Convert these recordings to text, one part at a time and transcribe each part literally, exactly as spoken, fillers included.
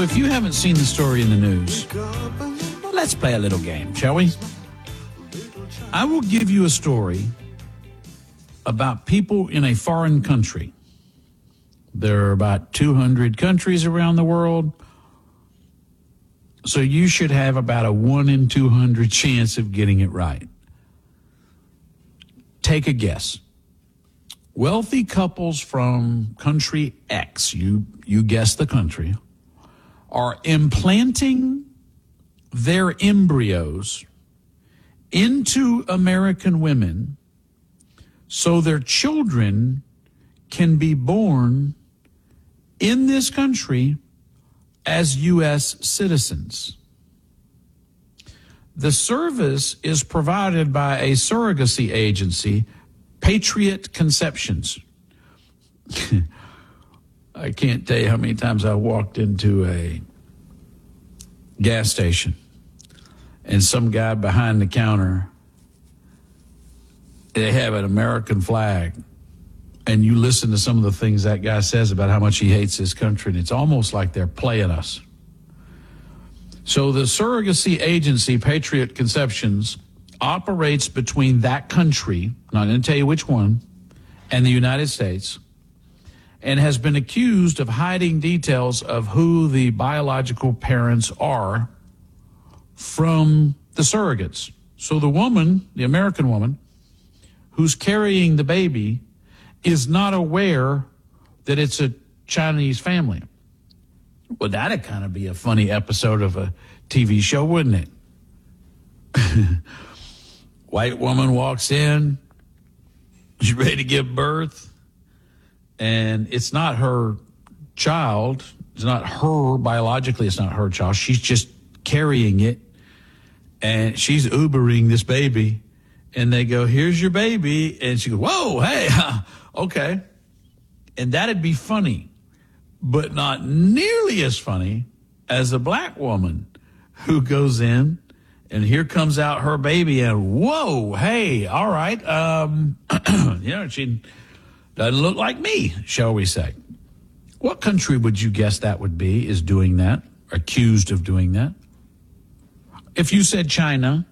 So if you haven't seen the story in the news, let's play a little game, shall we? I will give you a story about people in a foreign country. There are about two hundred countries around the world. So you should have about a one in two hundred chance of getting it right. Take a guess. Wealthy couples from country X, you, you guess the country, are implanting their embryos into American women so their children can be born in this country as U S citizens. The service is provided by a surrogacy agency, Patriot Conceptions. I can't tell you how many times I walked into a gas station and some guy behind the counter, they have an American flag, and you listen to some of the things that guy says about how much he hates his country, and it's almost like they're playing us. So the surrogacy agency, Patriot Conceptions, operates between that country, I'm not going to tell you which one, and the United States, and has been accused of hiding details of who the biological parents are from the surrogates. So the woman, the American woman, who's carrying the baby is not aware that it's a Chinese family. Well, that'd kind of be a funny episode of a T V show, wouldn't it? White woman walks in, she's ready to give birth, and it's not her child. It's not her, biologically, it's not her child. She's just carrying it, and she's Ubering this baby, and they go, here's your baby, and she goes, whoa, hey, okay. And that'd be funny, but not nearly as funny as a black woman who goes in, and here comes out her baby, and whoa, hey, all right. Um, you know, she doesn't look like me, shall we say. What country would you guess that would be is doing that, accused of doing that? If you said China,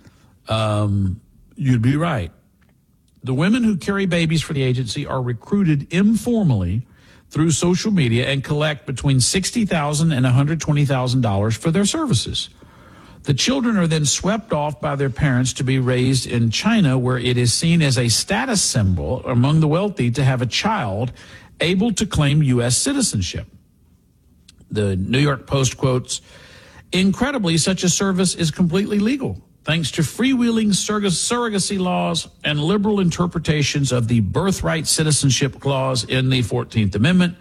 um, you'd be right. The women who carry babies for the agency are recruited informally through social media and collect between sixty thousand dollars and one hundred twenty thousand dollars for their services. The children are then swept off by their parents to be raised in China, where it is seen as a status symbol among the wealthy to have a child able to claim U S citizenship. The New York Post quotes, incredibly, such a service is completely legal, thanks to freewheeling surrogacy laws and liberal interpretations of the birthright citizenship clause in the fourteenth Amendment,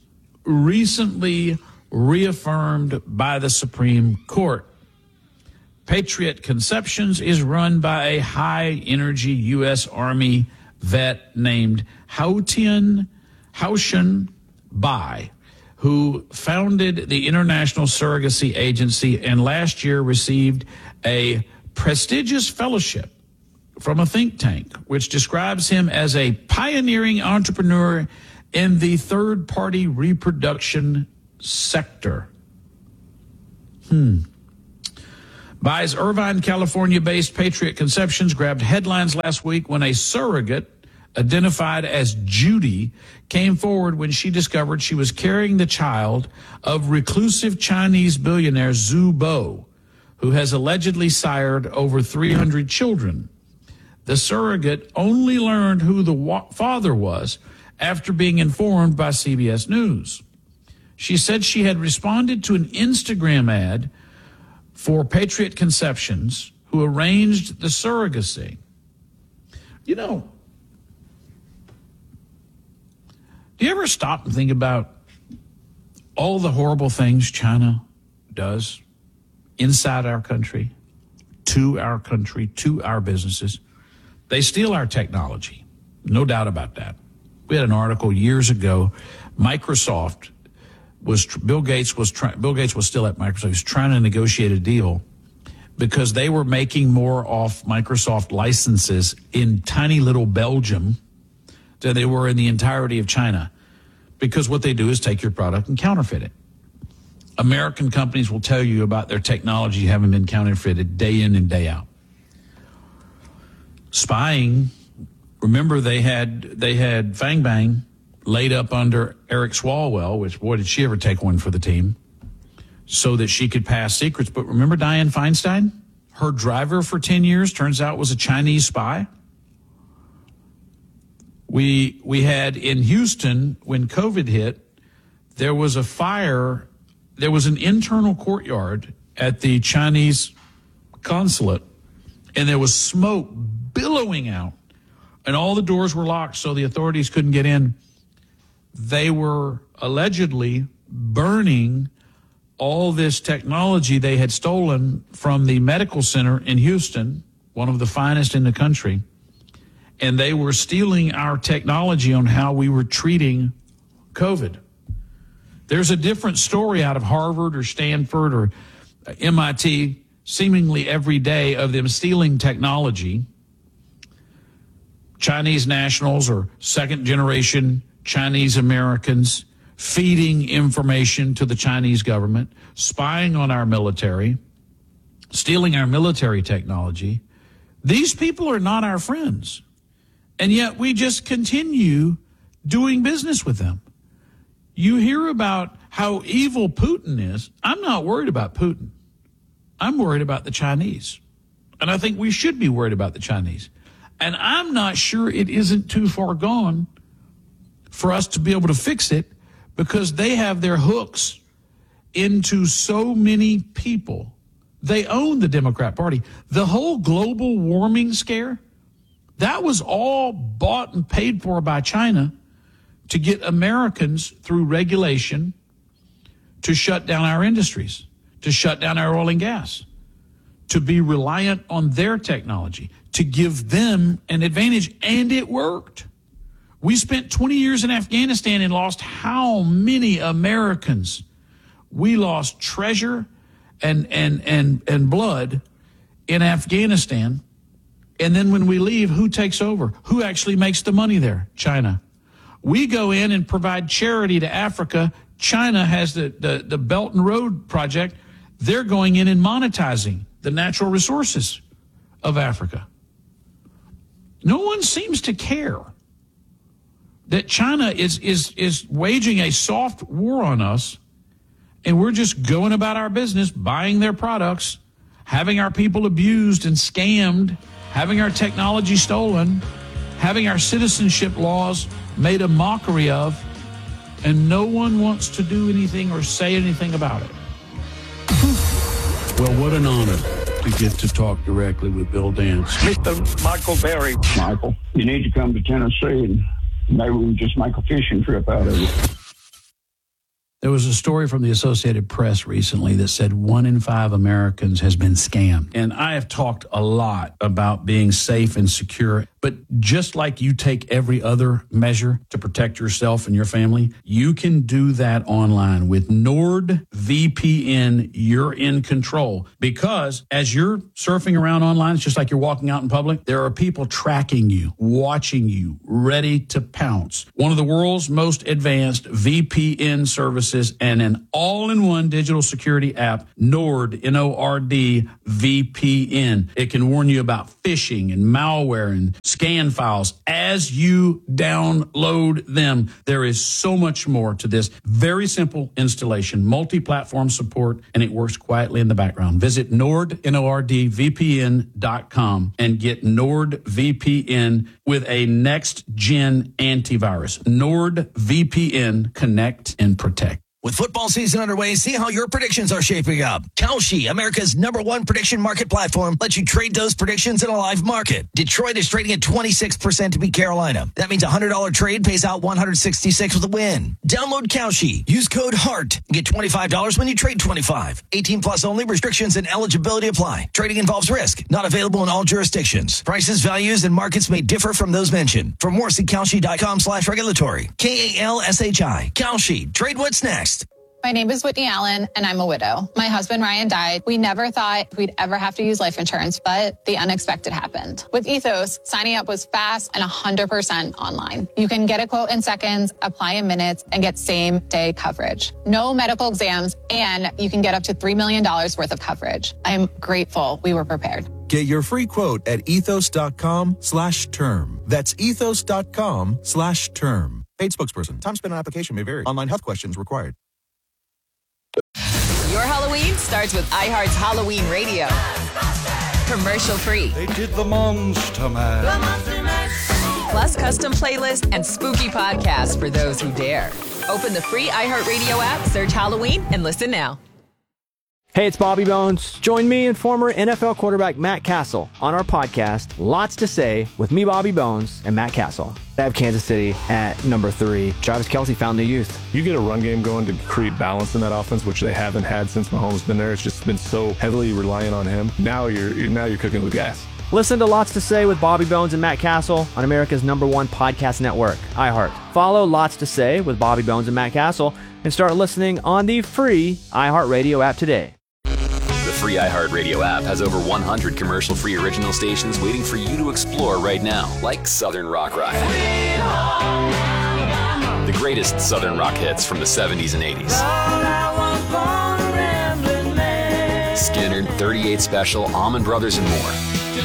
recently reaffirmed by the Supreme Court. Patriot Conceptions is run by a high-energy U S Army vet named Haotian Haoshan Bai, who founded the International Surrogacy Agency and last year received a prestigious fellowship from a think tank, which describes him as a pioneering entrepreneur in the third-party reproduction sector. Hmm. Bai's Irvine, California-based Patriot Conceptions grabbed headlines last week when a surrogate identified as Judy came forward when she discovered she was carrying the child of reclusive Chinese billionaire Zhu Bo, who has allegedly sired over three hundred children. The surrogate only learned who the wa- father was after being informed by C B S News. She said she had responded to an Instagram ad for Patriot Conceptions, who arranged the surrogacy. You know, do you ever stop and think about all the horrible things China does inside our country, to our country, to our businesses? They steal our technology, no doubt about that. We had an article years ago, Microsoft was, Bill Gates was trying, Bill Gates was still at Microsoft. He was trying to negotiate a deal because they were making more off Microsoft licenses in tiny little Belgium than they were in the entirety of China, because what they do is take your product and counterfeit it. American companies will tell you about their technology having been counterfeited day in and day out. Spying, remember they had they had Fang Bang laid up under Eric Swalwell, which, boy, did she ever take one for the team, so that she could pass secrets. But remember Dianne Feinstein? Her driver for ten years, turns out, was a Chinese spy. We we had in Houston, when COVID hit, there was a fire. There was an internal courtyard at the Chinese consulate, and there was smoke billowing out, and all the doors were locked, so the authorities couldn't get in. They were allegedly burning all this technology they had stolen from the medical center in Houston, one of the finest in the country, and they were stealing our technology on how we were treating COVID. There's a different story out of Harvard or Stanford or M I T seemingly every day of them stealing technology. Chinese nationals or second generation Chinese Americans feeding information to the Chinese government, spying on our military, stealing our military technology. These people are not our friends. And yet we just continue doing business with them. You hear about how evil Putin is. I'm not worried about Putin. I'm worried about the Chinese. And I think we should be worried about the Chinese. And I'm not sure it isn't too far gone for us to be able to fix it, because they have their hooks into so many people. They own the Democrat Party. The whole global warming scare, that was all bought and paid for by China to get Americans through regulation to shut down our industries, to shut down our oil and gas, to be reliant on their technology, to give them an advantage. And it worked. We spent twenty years in Afghanistan and lost how many Americans? We lost treasure and, and, and, and blood in Afghanistan. And then when we leave, who takes over? Who actually makes the money there? China. We go in and provide charity to Africa. China has the, the, the Belt and Road Project. They're going in and monetizing the natural resources of Africa. No one seems to care that China is, is, is waging a soft war on us, and we're just going about our business, buying their products, having our people abused and scammed, having our technology stolen, having our citizenship laws made a mockery of, and no one wants to do anything or say anything about it. Well, what an honor to get to talk directly with Bill Dance. Mister Michael Berry. Michael, you need to come to Tennessee, and maybe we can just make a fishing trip out of it. There was a story from the Associated Press recently that said one in five Americans has been scammed. And I have talked a lot about being safe and secure. But just like you take every other measure to protect yourself and your family, you can do that online. With NordVPN, you're in control. Because as you're surfing around online, it's just like you're walking out in public, there are people tracking you, watching you, ready to pounce. One of the world's most advanced V P N services and an all-in-one digital security app, Nord, N O R D, V P N. It can warn you about phishing and malware and scan files as you download them. There is so much more to this. Very simple installation, multi-platform support, and it works quietly in the background. Visit Nord, N O R D, V P N dot com and get NordVPN with a next-gen antivirus. NordVPN, connect and protect. With football season underway, see how your predictions are shaping up. Kalshi, America's number one prediction market platform, lets you trade those predictions in a live market. Detroit is trading at twenty-six percent to beat Carolina. That means a one hundred dollars trade pays out one hundred sixty-six with a win. Download Kalshi. Use code HEART and get twenty-five dollars when you trade twenty-five. eighteen plus only. Restrictions and eligibility apply. Trading involves risk. Not available in all jurisdictions. Prices, values, and markets may differ from those mentioned. For more, see Kalshi dot com slash regulatory. K A L S H I. Kalshi. Trade what's next. My name is Whitney Allen, and I'm a widow. My husband, Ryan, died. We never thought we'd ever have to use life insurance, but the unexpected happened. With Ethos, signing up was fast and one hundred percent online. You can get a quote in seconds, apply in minutes, and get same-day coverage. No medical exams, and you can get up to three million dollars worth of coverage. I'm grateful we were prepared. Get your free quote at ethos.com slash term. That's ethos.com slash term. Paid spokesperson. Time spent on application may vary. Online health questions required. Your Halloween starts with iHeart's Halloween Radio. Commercial free. They did the Monster Man. Plus custom playlists and spooky podcasts for those who dare. Open the free iHeartRadio app, search Halloween, and listen now. Hey, it's Bobby Bones. Join me and former N F L quarterback Matt Castle on our podcast, Lots to Say, with me, Bobby Bones, and Matt Castle. I have Kansas City at number three. Travis Kelce found the youth. You get a run game going to create balance in that offense, which they haven't had since Mahomes been there. It's just been so heavily reliant on him. Now you're now you're cooking with gas. Listen to Lots to Say with Bobby Bones and Matt Castle on America's number one podcast network, iHeart. Follow Lots to Say with Bobby Bones and Matt Castle and start listening on the free iHeartRadio app today. The free iHeartRadio app has over one hundred commercial-free original stations waiting for you to explore right now, like Southern Rock Ride. The greatest Southern rock hits from the seventies and eighties. Skinner, thirty-eight Special, Allman Brothers, and more.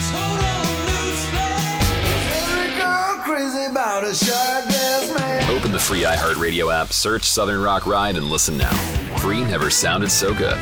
Open the free iHeartRadio app, search Southern Rock Ride, and listen now. Free never sounded so good.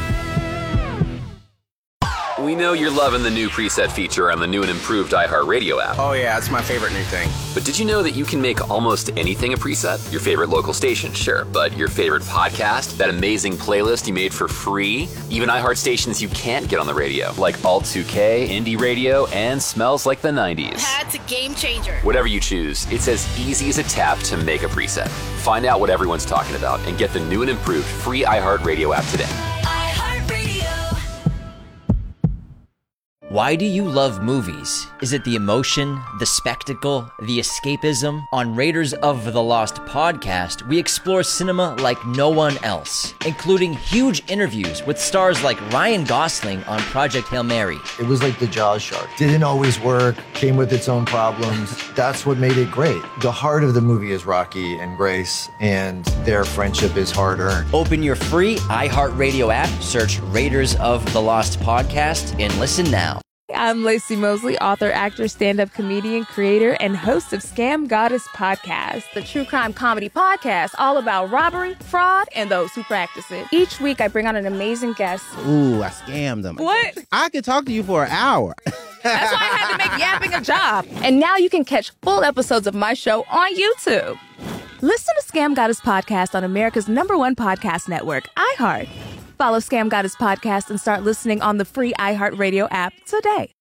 We know you're loving the new preset feature on the new and improved iHeartRadio app. Oh yeah, it's my favorite new thing. But did you know that you can make almost anything a preset? Your favorite local station, sure, but your favorite podcast, that amazing playlist you made for free, even iHeart stations you can't get on the radio, like Alt two K, Indie Radio, and Smells Like the nineties. That's a game changer. Whatever you choose, it's as easy as a tap to make a preset. Find out what everyone's talking about and get the new and improved free iHeartRadio app today. Why do you love movies? Is it the emotion, the spectacle, the escapism? On Raiders of the Lost podcast, we explore cinema like no one else, including huge interviews with stars like Ryan Gosling on Project Hail Mary. It was like the Jaws shark. Didn't always work, came with its own problems. That's what made it great. The heart of the movie is Rocky and Grace, and their friendship is hard-earned. Open your free iHeartRadio app, search Raiders of the Lost podcast, and listen now. I'm Lacey Mosley, author, actor, stand-up comedian, creator, and host of Scam Goddess Podcast, the true crime comedy podcast all about robbery, fraud, and those who practice it. Each week, I bring on an amazing guest. Ooh, I scammed them. What? I could talk to you for an hour. That's why I had to make yapping a job. And now you can catch full episodes of my show on YouTube. Listen to Scam Goddess Podcast on America's number one podcast network, iHeart. Follow Scam Goddess Podcast and start listening on the free iHeartRadio app today.